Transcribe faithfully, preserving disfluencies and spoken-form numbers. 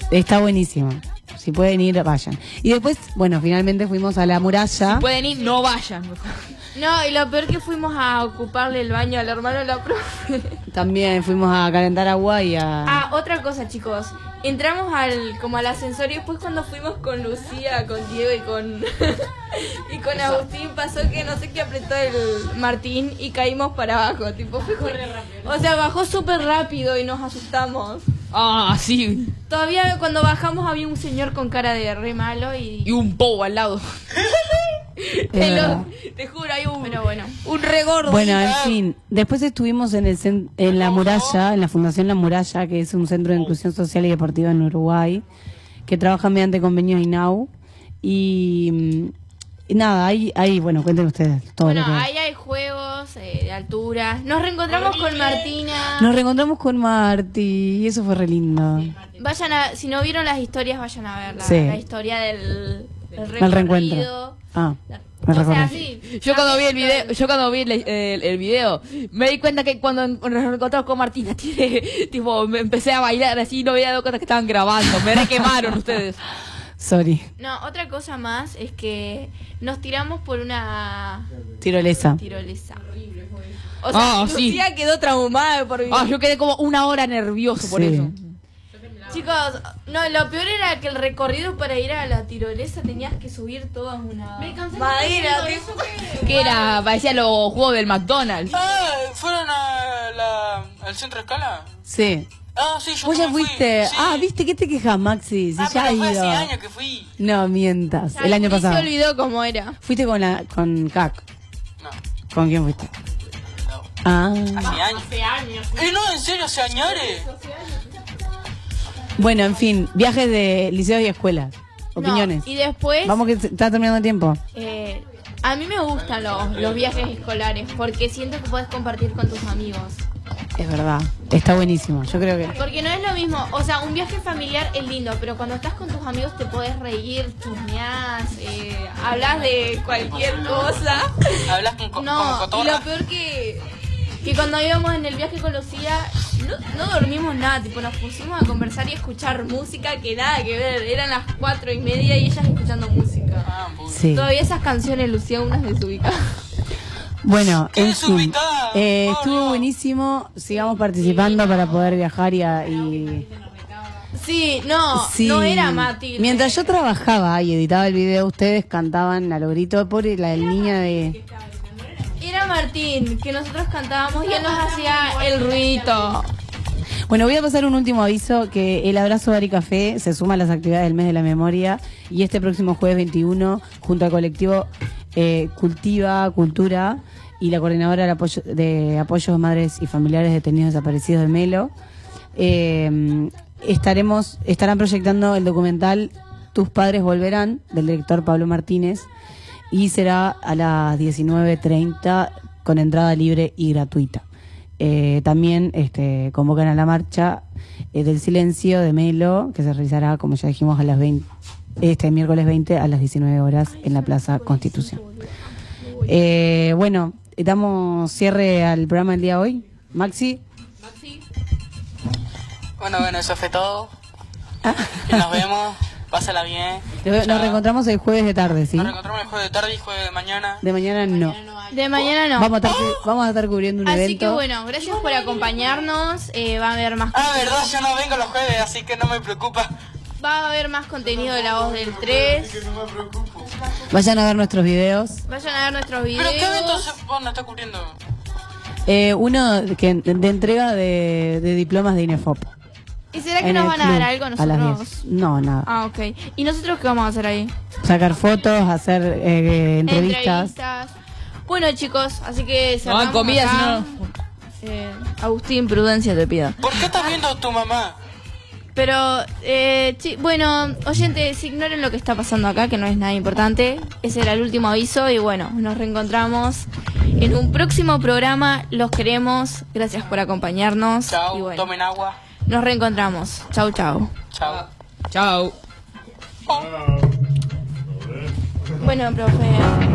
Está buenísimo. Si pueden ir, vayan. Y después, bueno, finalmente fuimos a la muralla. Si pueden ir, no vayan. No, y lo peor que fuimos a ocuparle el baño al hermano de la profe. También fuimos a calentar agua y a... Ah, otra cosa, chicos. Entramos al como al ascensor y después cuando fuimos con Lucía, con Diego y con y con Agustín pasó que no sé qué apretó el Martín y caímos para abajo, tipo fue con... O sea, bajó súper rápido y nos asustamos. Ah, sí. Todavía cuando bajamos había un señor con cara de re malo y... Y un pogo al lado. Te, lo, te juro, hay un, pero bueno, un re gordo. Bueno, en fin, después estuvimos en el cen- en la muralla, en la Fundación La Muralla, que es un centro de inclusión social y deportiva en Uruguay, que trabaja mediante convenios I N A U. Y, y nada, ahí, ahí, bueno, cuenten ustedes todo Bueno, lo que hay. ahí hay juegos eh, de altura. Nos reencontramos con Martina. Nos reencontramos con Marti y eso fue re lindo. Vayan a, si no vieron las historias, vayan a ver la, Sí. la historia del, del El recorrido. reencuentro. Ah, La- me o sea, recordé. sí. Yo cuando vi el También video, yo cuando vi el, el, el video, me di cuenta que cuando en- nos encontramos con Martina, tiene, tipo, me empecé a bailar así, no me había dado cuenta que estaban grabando, me re quemaron ustedes. Sorry, No, otra cosa más es que nos tiramos por una tirolesa. tirolesa. O sea, Ah, sí. Lucía quedó traumada por Ah, yo quedé como una hora nervioso por Sí. eso. Chicos, no, lo peor era que el recorrido para ir a la tirolesa tenías que subir toda una madera. Que era, parecía los juegos del McDonald's. Ah, ¿fueron a la, al centro de escala? Sí. Ah, sí, yo ¿Vos ya también fuiste? fui. Sí. Ah, ¿viste? ¿Qué te quejas, Maxi? Si Ah, ya pero he fue hace ido. años que fui. No mientas, el año Ni pasado. se olvidó cómo era. Fuiste con la con C A C. No, ¿Con quién fuiste? no. Ah. Hace años. Hace años. Eh, no, en serio, hace años. Bueno, en fin, viajes de liceos y escuelas. Opiniones. No, y después, Vamos que se- está terminando el tiempo. eh, a mí me gustan los, los viajes escolares porque siento que puedes compartir con tus amigos. Es verdad, está buenísimo. Yo creo que Porque no es lo mismo, o sea, un viaje familiar es lindo, pero cuando estás con tus amigos te podés reír, chusmeás, eh, hablas de cualquier cosa. Hablas con, co- No, como y cotorra. lo peor que, que cuando íbamos en el viaje con Lucía, no, no dormimos nada, tipo nos pusimos a conversar y a escuchar música que nada que ver, eran las cuatro y media y ellas escuchando música. Ah, puta. sí. Todavía esas canciones, Lucía, unas desubicadas. Bueno, ¿Qué en fin, desubicada? eh, Oh, estuvo no. buenísimo. Sigamos participando para poder viajar y, a- y... Sí, no, Sí. no era Mati. Mientras yo trabajaba y editaba el video, ustedes cantaban a lo grito. Pobre la del niña de... Era Martín, que nosotros cantábamos y él nos hacía el ruidito. Bueno, voy a pasar un último aviso, que el Abrazo Bar y Café se suma a las actividades del mes de la memoria y este próximo jueves veintiuno, junto al colectivo eh, Cultiva Cultura y la coordinadora de apoyo, de apoyo a madres y familiares detenidos desaparecidos de Melo, eh, estaremos estarán proyectando el documental Tus padres volverán, del director Pablo Martínez, y será a las diecinueve treinta con entrada libre y gratuita. Eh, también este, convocan a la marcha eh, del silencio de Melo, que se realizará, como ya dijimos, a las veinte, este miércoles veinte a las diecinueve horas en la Plaza Constitución. Eh, bueno, damos cierre al programa del día de hoy. Maxi. Bueno, bueno, eso fue todo. Ah. Nos vemos. Pásala bien. Nos Chao. reencontramos el jueves de tarde, ¿sí? Nos reencontramos el jueves de tarde y jueves de mañana. De mañana no. De mañana no. Vamos a estar, cu- vamos a estar cubriendo un Así evento. que bueno, gracias por acompañarnos. Eh, va a haber más Ah, verdad, yo no vengo los jueves, así que no me preocupa. va a haber más contenido de La Voz del tres. Vayan a ver nuestros videos. Vayan a ver nuestros ¿Pero qué evento videos. se oh, no está cubriendo? Eh, uno que, de entrega de, de diplomas de INEFOP. ¿Y será que En nos el van a dar club, algo a las nosotros? diez. No, nada. Ah, ok. ¿Y nosotros qué vamos a hacer ahí? Sacar fotos, hacer eh, entrevistas. Entrevistas. Bueno, chicos, así que No cerramos hay comida, acá. si Eh, Agustín, prudencia te pido. ¿Por qué estás viendo a tu mamá? Pero, eh, chi- bueno, oyentes, ignoren lo que está pasando acá, que no es nada importante. Ese era el último aviso y bueno, nos reencontramos en un próximo programa. Los queremos. Gracias por acompañarnos. Chao, y bueno, tomen agua. nos reencontramos. Chau, chau. Chao. Chao. Bueno, profe.